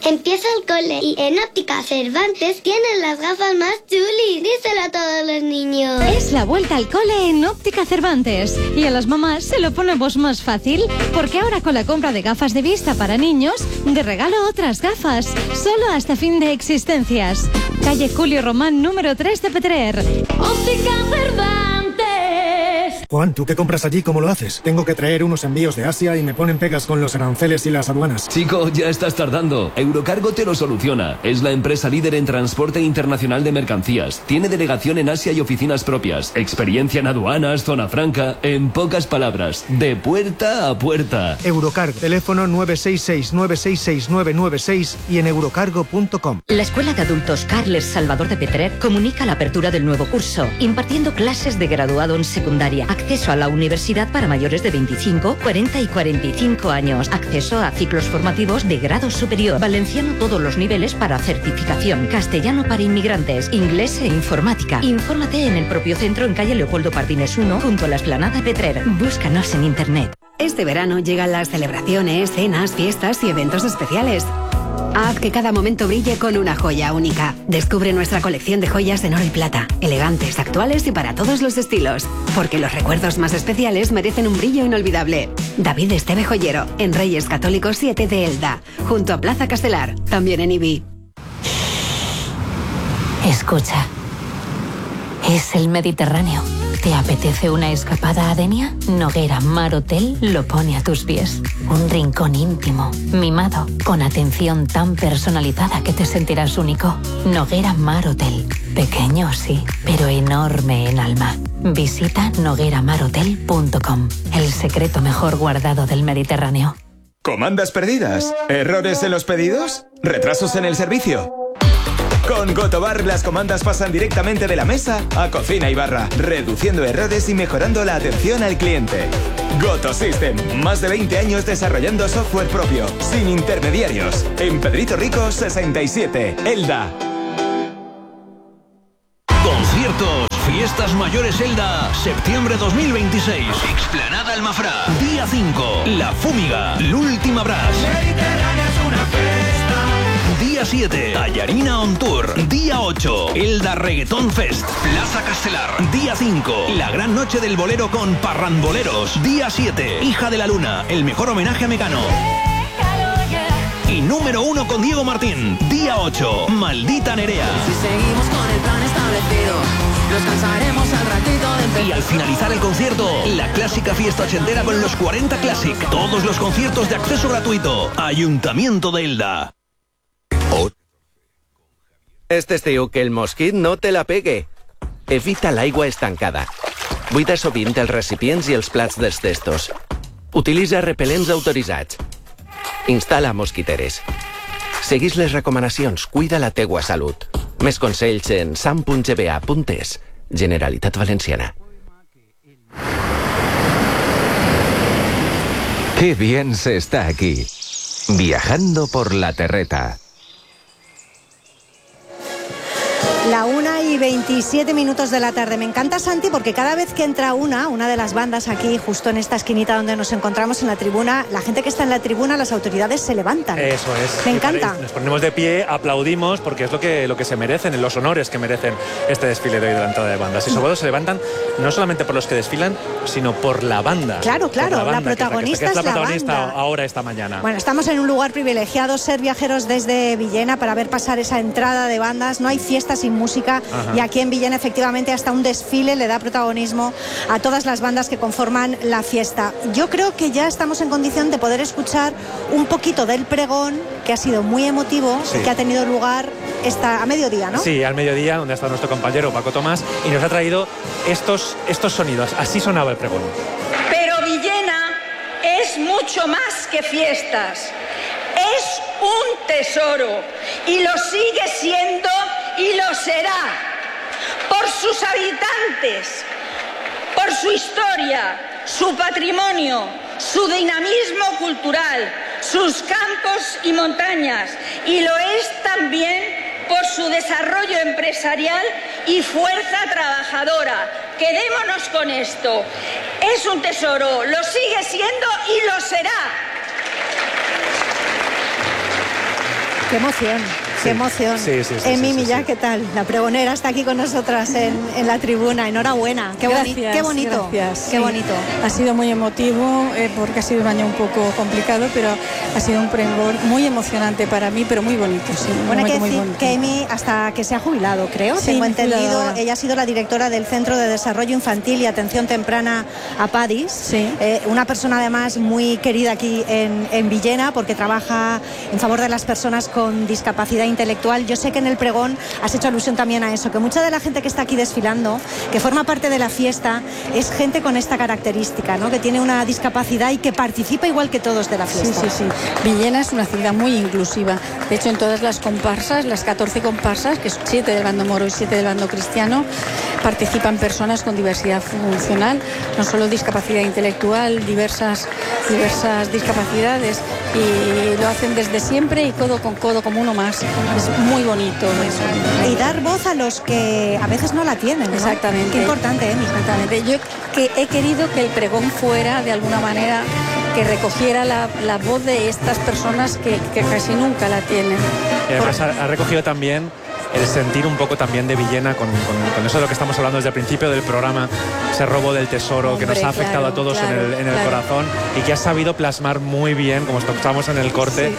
Empieza el cole y en Óptica Cervantes tienen las gafas más chulis. Díselo a todos los niños. Es la vuelta al cole en Óptica Cervantes. Y a las mamás se lo ponemos más fácil, porque ahora con la compra de gafas de vista para niños, de regalo otras gafas, solo hasta fin de existencias. Calle Julio Román, número 3 de Petrer. Óptica Cervantes. Juan, ¿tú qué compras allí? ¿Cómo lo haces? Tengo que traer unos envíos de Asia y me ponen pegas con los aranceles y las aduanas. Chico, ya estás tardando. Eurocargo te lo soluciona. Es la empresa líder en transporte internacional de mercancías. Tiene delegación en Asia y oficinas propias. Experiencia en aduanas, zona franca. En pocas palabras, de puerta a puerta. Eurocargo. Teléfono 966-966-996 y en eurocargo.com. La Escuela de Adultos Carles Salvador de Petrer comunica la apertura del nuevo curso, impartiendo clases de graduado en secundaria, acceso a la universidad para mayores de 25, 40 y 45 años, acceso a ciclos formativos de grado superior, valenciano todos los niveles para certificación, castellano para inmigrantes, inglés e informática. Infórmate en el propio centro en calle Leopoldo Pardines 1, junto a la Explanada Petrer. Búscanos en internet. Este verano llegan las celebraciones, cenas, fiestas y eventos especiales. Haz que cada momento brille con una joya única. Descubre nuestra colección de joyas en oro y plata, elegantes, actuales y para todos los estilos. Porque los recuerdos más especiales merecen un brillo inolvidable. David Esteve Joyero, en Reyes Católicos 7 de Elda, junto a Plaza Castelar, también en Ibi. Escucha, es el Mediterráneo. ¿Te apetece una escapada a Denia? Noguera Mar Hotel lo pone a tus pies. Un rincón íntimo, mimado, con atención tan personalizada que te sentirás único. Noguera Mar Hotel. Pequeño, sí, pero enorme en alma. Visita nogueramarhotel.com. El secreto mejor guardado del Mediterráneo. ¿Comandas perdidas? ¿Errores en los pedidos? ¿Retrasos en el servicio? Con Gotobar las comandas pasan directamente de la mesa a cocina y barra, reduciendo errores y mejorando la atención al cliente. Goto System, más de 20 años desarrollando software propio, sin intermediarios. En Pedrito Rico 67, Elda. Conciertos, Fiestas Mayores Elda, septiembre 2026. Explanada Almafrá, día 5, La Fúmiga, L'Última Brass. Día 7, Tallarina On Tour. Día 8, Elda Reggaeton Fest, Plaza Castelar. Día 5, la gran noche del bolero con Parrandoleros. Día 7, Hija de la Luna, el mejor homenaje a Mecano. Y número 1 con Diego Martín. Día 8, Maldita Nerea. Si seguimos con el plan establecido, nos cansaremos al ratito de empezar. Y al finalizar el concierto, la clásica fiesta ochentera con los 40 Classic. Todos los conciertos de acceso gratuito. Ayuntamiento de Elda. Este estiu que el mosquit no te la pegue. Evita l'aigua estancada. Buida sovint els recipients i els plats dels testos. Utilitza repel·lents autoritzats. Instal·la mosquiteres. Seguís les recomanacions, cuida la teua salut. Més consells en sam.gba.es. Generalitat Valenciana. Qué bien se está aquí. Viajando por la terreta. La 1:27 de la tarde. Me encanta, Santi, porque cada vez que entra una de las bandas aquí, justo en esta esquinita donde nos encontramos en la tribuna, la gente que está en la tribuna, las autoridades se levantan. Eso es. Me encanta. Nos ponemos de pie, aplaudimos, porque es lo que se merecen, los honores que merecen este desfile de hoy de la entrada de bandas. Y sobre todo se levantan no solamente por los que desfilan, sino por la banda. Claro, la protagonista es la protagonista banda. Ahora, esta mañana. Bueno, estamos en un lugar privilegiado, ser viajeros desde Villena para ver pasar esa entrada de bandas. No hay fiesta sin música. Ajá. Y aquí en Villena efectivamente hasta un desfile le da protagonismo a todas las bandas que conforman la fiesta. Yo creo que ya estamos en condición de poder escuchar un poquito del pregón, que ha sido muy emotivo, sí, y que ha tenido lugar a mediodía, ¿no? Sí, al mediodía, donde ha estado nuestro compañero Paco Tomás, y nos ha traído estos sonidos. Así sonaba el pregón. Pero Villena es mucho más que fiestas. Es un tesoro y lo sigue siendo y lo será por sus habitantes, por su historia, su patrimonio, su dinamismo cultural, sus campos y montañas, y lo es también por su desarrollo empresarial y fuerza trabajadora. Quedémonos con esto. Es un tesoro, lo sigue siendo y lo será. Qué emoción. Qué emoción. Sí. Emi Millán, ¿qué tal? La pregonera está aquí con nosotras en la tribuna. Enhorabuena. Qué bonito. Gracias. Qué bonito. Ha sido muy emotivo porque ha sido un año un poco complicado, pero ha sido un pregón muy emocionante para mí, pero muy bonito. Sí, bueno, hay que decir que Emi, hasta que se ha jubilado, creo, sí, tengo entendido, ahora. Ella ha sido la directora del Centro de Desarrollo Infantil y Atención Temprana APADIS. Sí. Una persona además muy querida aquí en Villena, porque trabaja en favor de las personas con discapacidad intelectual. Yo sé que en el pregón has hecho alusión también a eso, que mucha de la gente que está aquí desfilando, que forma parte de la fiesta, es gente con esta característica, ¿no? Que tiene una discapacidad y que participa igual que todos de la fiesta. Sí. Villena es una ciudad muy inclusiva. De hecho, en todas las comparsas, las 14 comparsas, que son 7 del bando moro y 7 del bando cristiano, participan personas con diversidad funcional, no solo discapacidad intelectual, diversas discapacidades, y lo hacen desde siempre y codo con codo como uno más. Es muy bonito eso. Y dar voz a los que a veces no la tienen, ¿no? Exactamente. Qué importante, Emi. Exactamente. Yo he querido que el pregón fuera de alguna manera, que recogiera la voz de estas personas que casi nunca la tienen. Y además ha recogido también el sentir un poco también de Villena con eso de lo que estamos hablando desde el principio del programa, ese robo del tesoro. Hombre, que nos ha afectado a todos en el corazón, y que ha sabido plasmar muy bien, como estábamos en el corte,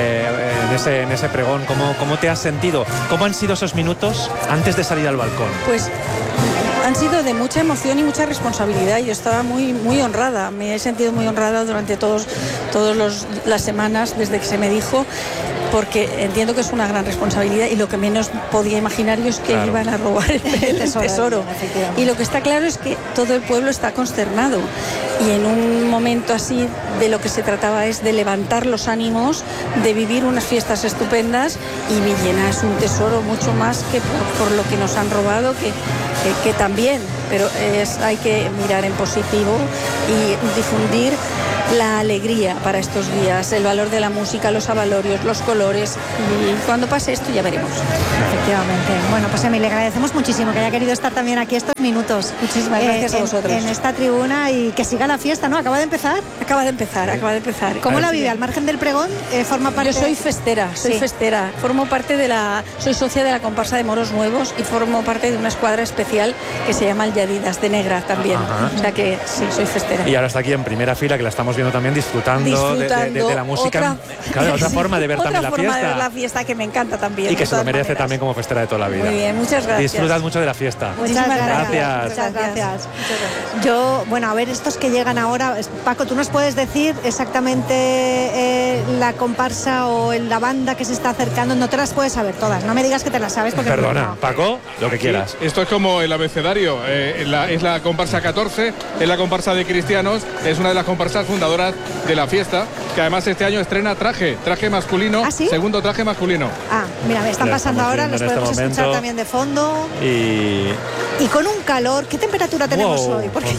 en ese pregón. ¿Cómo te has sentido? ¿Cómo han sido esos minutos antes de salir al balcón? Pues han sido de mucha emoción y mucha responsabilidad. Yo estaba muy honrada, me he sentido muy honrada durante todas las semanas desde que se me dijo, porque entiendo que es una gran responsabilidad, y lo que menos podía imaginar yo es que iban a robar el tesoro. Y lo que está claro es que todo el pueblo está consternado, y en un momento así de lo que se trataba es de levantar los ánimos, de vivir unas fiestas estupendas, y Villena es un tesoro mucho más que por lo que nos han robado, que también, pero hay que mirar en positivo y difundir la alegría para estos días, el valor de la música, los avalorios, los colores, y cuando pase esto ya veremos. Efectivamente. Bueno, pues Emi, le agradecemos muchísimo que haya querido estar también aquí estos minutos. Muchísimas gracias a vosotros. En esta tribuna, y que siga la fiesta, ¿no? ¿Acaba de empezar? Acaba de empezar. ¿Cómo la vive? Al margen del pregón, forma parte... Yo soy festera, formo parte soy socia de la comparsa de Moros Nuevos, y formo parte de una escuadra especial que se llama el Yadidas de Negra también. Ajá. O sea que sí, soy festera. Y ahora está aquí en primera fila, que la estamos viendo también disfrutando de la música. Otra forma de ver también la fiesta. Otra forma de ver la fiesta que me encanta también. Y que se lo merece también como festera de toda la vida. Muy bien, muchas gracias. Disfrutad mucho de la fiesta. Muchísimas gracias. Muchas gracias. Yo, bueno, a ver, estos que llegan ahora, Paco, ¿tú nos puedes decir exactamente la comparsa o la banda que se está acercando? No te las puedes saber todas, no me digas que te las sabes porque... Perdona, no. Paco, lo que quieras. Sí, esto es como el abecedario, es la comparsa 14, es la comparsa de cristianos, es una de las comparsas fundadoras de la fiesta, que además este año estrena traje masculino. ¿Ah, sí? Segundo traje masculino. Ah, mira, me están pasando ahora, los podemos escuchar también de fondo. Y con un calor, ¿qué temperatura tenemos hoy? Porque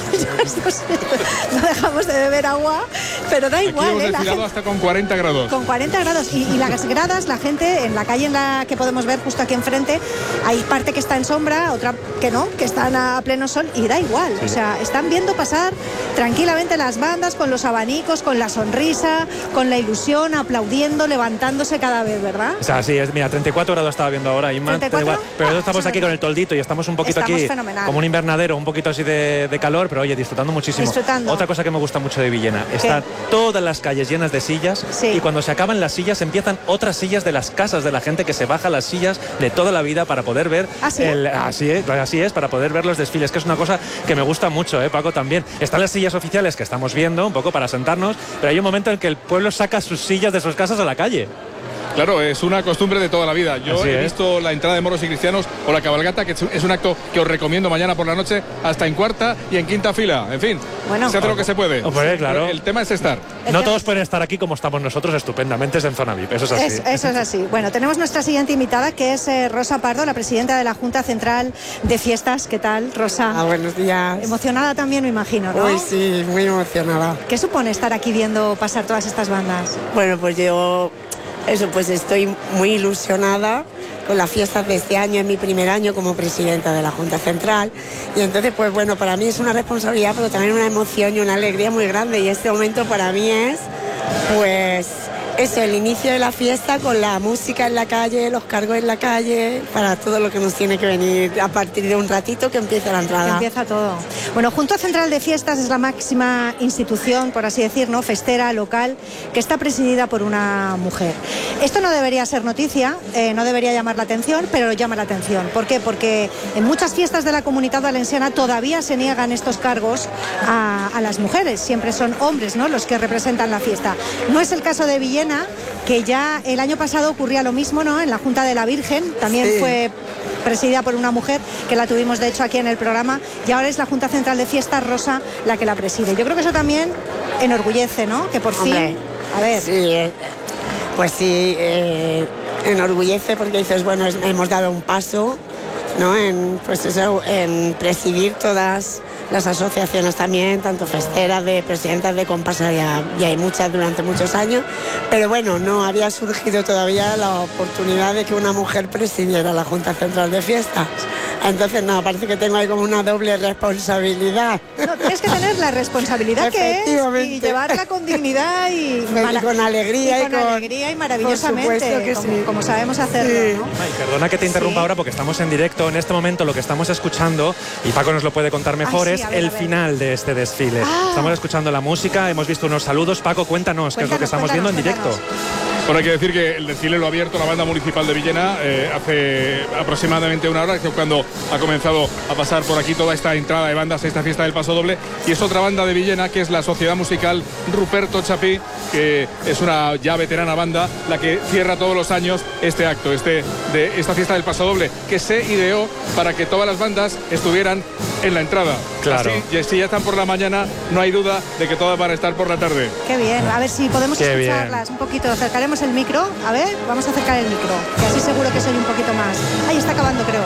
no dejamos de beber agua, pero da igual. Aquí hemos desfilado hasta con 40 grados. Con 40 grados. Y las gradas, la gente en la calle en la que podemos ver justo aquí enfrente, hay parte que está en sombra, otra que no, que están a pleno sol, y da igual. Sí. O sea, están viendo pasar tranquilamente las bandas con los abanicos, con la sonrisa, con la ilusión, aplaudiendo, levantándose cada vez, ¿verdad? O sea, sí, mira, 34 grados estaba viendo ahora, Inma, pero estamos aquí con el toldito y estamos un poquito aquí fenomenal. Como un invernadero, un poquito así de calor, pero oye, disfrutando muchísimo. Otra cosa que me gusta mucho de Villena, están todas las calles llenas de sillas, y cuando se acaban las sillas empiezan otras sillas de las casas de la gente, que se baja las sillas de toda la vida para poder ver así es, para poder ver los desfiles, que es una cosa que me gusta mucho, Paco, también. Están las sillas oficiales que estamos viendo un poco para sentarnos, pero hay un momento en que el pueblo saca sus sillas de sus casas a la calle. Claro, es una costumbre de toda la vida. Yo he visto la entrada de moros y cristianos o la cabalgata, que es un acto que os recomiendo mañana por la noche, hasta en cuarta y en quinta fila. En fin, se hace lo que se puede. Claro. El tema es estar. No todos pueden estar aquí como estamos nosotros, estupendamente, en zona VIP. Eso es así. Eso es así. Bueno, tenemos nuestra siguiente invitada, que es Rosa Pardo, la presidenta de la Junta Central de Fiestas. ¿Qué tal, Rosa? Buenos días. Emocionada también, me imagino, ¿no? Uy, sí, muy emocionada. ¿Qué supone estar aquí viendo pasar todas estas bandas? Bueno, pues yo... pues estoy muy ilusionada con las fiestas de este año, es mi primer año como presidenta de la Junta Central, y entonces pues bueno, para mí es una responsabilidad, pero también una emoción y una alegría muy grande, y este momento para mí es pues eso, el inicio de la fiesta con la música en la calle, los cargos en la calle, para todo lo que nos tiene que venir a partir de un ratito que empieza la entrada. Empieza todo. Bueno, Junta Central de Fiestas es la máxima institución, por así decir, ¿no?, festera, local, que está presidida por una mujer. Esto no debería ser noticia, no debería llamar la atención, pero llama la atención. ¿Por qué? Porque en muchas fiestas de la Comunidad Valenciana todavía se niegan estos cargos a las mujeres. Siempre son hombres, ¿no?, los que representan la fiesta. No es el caso de Villena, que ya el año pasado ocurría lo mismo, ¿no?, en la Junta de la Virgen, también fue presidida por una mujer, que la tuvimos de hecho aquí en el programa, y ahora es la Junta Central de Fiestas, Rosa, la que la preside. Yo creo que eso también enorgullece, ¿no?, que por fin... A ver... Sí, pues sí, enorgullece porque dices, bueno, hemos dado un paso, ¿no?, en presidir todas las asociaciones también, tanto festeras, de presidentas de comparsa, ya hay muchas durante muchos años, pero bueno, no había surgido todavía la oportunidad de que una mujer presidiera la Junta Central de Fiestas. Entonces, no, parece que tengo ahí como una doble responsabilidad. No, tienes que tener la responsabilidad que es y llevarla con dignidad y con alegría y con alegría y maravillosamente, que como sabemos hacerlo, ¿no? Ay, perdona que te interrumpa ahora porque estamos en directo. En este momento lo que estamos escuchando, y Paco nos lo puede contar mejor, es el final de este desfile. Estamos escuchando la música, hemos visto unos saludos. Paco, cuéntanos qué es lo que estamos viendo en directo. Bueno, hay que decir que el desfile lo ha abierto la Banda Municipal de Villena hace aproximadamente una hora, que es cuando ha comenzado a pasar por aquí toda esta entrada de bandas a esta fiesta del Paso Doble. Y es otra banda de Villena, que es la Sociedad Musical Ruperto Chapí, que es una ya veterana banda, la que cierra todos los años este acto, de esta fiesta del Paso Doble, que se ideó para que todas las bandas estuvieran en la entrada. Claro. Así, y si ya están por la mañana, no hay duda de que todas van a estar por la tarde. Qué bien, a ver si podemos escucharlas un poquito. Acercaremos el micro, a ver, vamos a acercar el micro, que así seguro que soy un poquito más. Ahí está acabando, creo.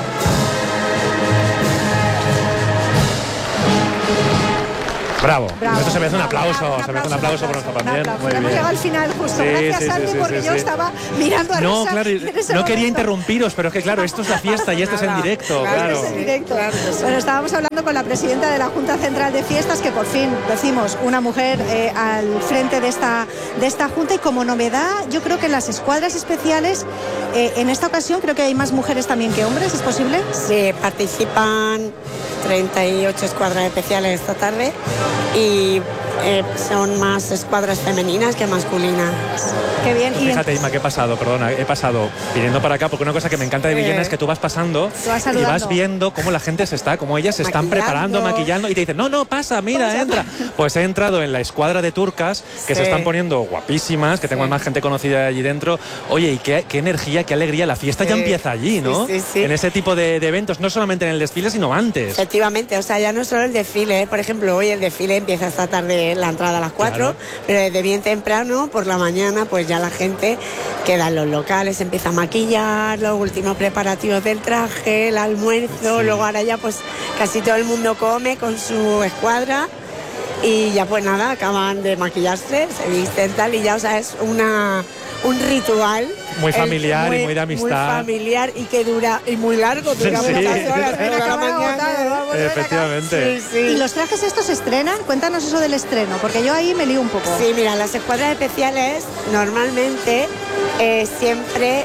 Bravo. Esto se merece un aplauso, se merece un aplauso por nosotros también. Muy bien. Hemos llegado al final justo. Gracias, Santi, porque yo estaba mirando a Rosa. Claro, no quería interrumpiros, pero es que claro, esto es la fiesta y esto es en directo. Claro. Es en directo. Bueno, estábamos hablando con la presidenta de la Junta Central de Fiestas, que por fin decimos una mujer al frente de esta junta, y como novedad, yo creo que en las escuadras especiales, en esta ocasión creo que hay más mujeres también que hombres, ¿es posible? Sí, participan 38 escuadras especiales esta tarde y son más escuadras femeninas que masculinas. Qué bien. Fíjate, Inma, que he pasado viniendo para acá, porque una cosa que me encanta de Villena es que tú vas pasando y vas viendo cómo la gente cómo ellas se están preparando, maquillando, y te dicen, no, pasa, mira, entra. Pues he entrado en la escuadra de turcas, que se están poniendo guapísimas, que tengo más gente conocida allí dentro. Oye, y qué energía, qué alegría, la fiesta ya empieza allí, ¿no? Sí. En ese tipo de eventos, no solamente en el desfile, sino antes. Efectivamente, o sea, ya no solo el desfile, por ejemplo, hoy el desfile empieza esta tarde, la entrada a las 4, pero desde bien temprano, por la mañana, pues ya la gente queda en los locales, empieza a maquillar, los últimos preparativos del traje, el almuerzo, luego ahora ya pues casi todo el mundo come con su escuadra y ya pues nada, acaban de maquillarse, se visten tal y ya, o sea, es un ritual muy familiar y muy de amistad. Muy familiar y que dura y muy largo, dura muchas horas. Efectivamente. Sí. ¿Y los trajes estos se estrenan? Cuéntanos eso del estreno, porque yo ahí me lío un poco. Sí, mira, las escuadras especiales normalmente siempre,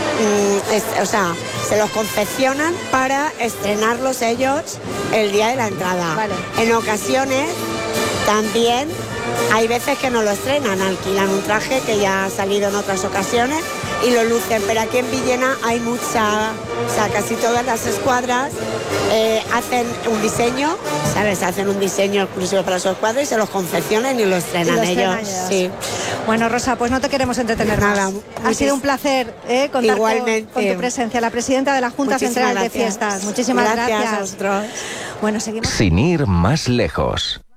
se los confeccionan para estrenarlos ellos el día de la entrada. Vale. En ocasiones también hay veces que no lo estrenan, alquilan un traje que ya ha salido en otras ocasiones y lo lucen, pero aquí en Villena hay casi todas las escuadras hacen un diseño, ¿sabes? Hacen un diseño exclusivo para su escuadra y se los confeccionan y lo estrenan ellos. Sí. Bueno, Rosa, pues no te queremos entretener nada. Ha sido un placer contar con tu presencia, la presidenta de la Junta Central de Fiestas. Muchísimas gracias. A vosotros. Bueno, seguimos. Sin ir más lejos.